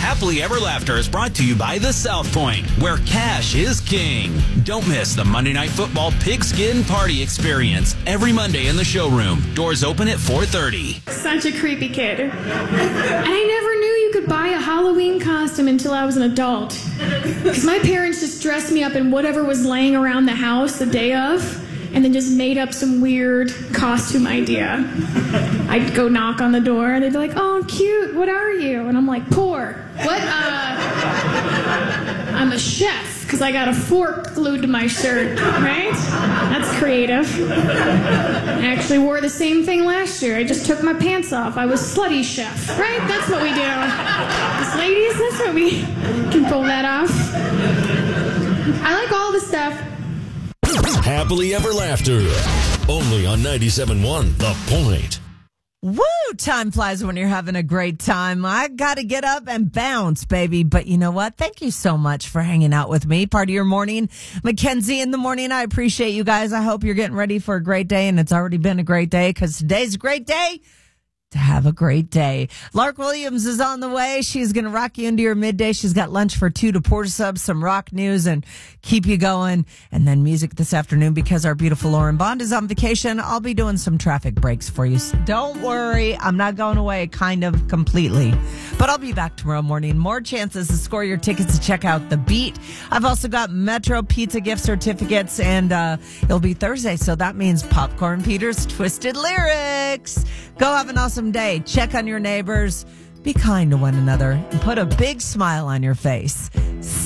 Happily Ever Laughter is brought to you by the South Point, where cash is king. Don't miss the Monday Night Football Pigskin Party experience every Monday in the showroom. Doors open at 4:30. Such a creepy kid. And I never knew you could buy a Halloween costume until I was an adult. Because my parents just dressed me up in whatever was laying around the house the day of, and then just made up some weird costume idea. I'd go knock on the door, and they'd be like, "Oh, cute, what are you?" And I'm like, "Poor." "What? I'm a chef, because I got a fork glued to my shirt," right? That's creative. I actually wore the same thing last year. I just took my pants off. I was slutty chef, right? That's what we do. Us ladies, that's what we can pull that off. I like all the stuff. Happily Ever Laughter. Only on 97.1 The Point. Woo! Time flies when you're having a great time. I got to get up and bounce, baby. But you know what? Thank you so much for hanging out with me. Part of your morning. Mackenzie in the morning. I appreciate you guys. I hope you're getting ready for a great day. And it's already been a great day because today's a great day to have a great day. Lark Williams is on the way. She's going to rock you into your midday. She's got lunch for 2 to Porter Sub, some rock news, and keep you going. And then music this afternoon because our beautiful Lauren Bond is on vacation. I'll be doing some traffic breaks for you. So don't worry. I'm not going away kind of completely. But I'll be back tomorrow morning. More chances to score your tickets to check out The Beat. I've also got Metro Pizza gift certificates, and it'll be Thursday, so that means Popcorn Peter's Twisted Lyrics. Go have an awesome day. Check on your neighbors. Be kind to one another and put a big smile on your face.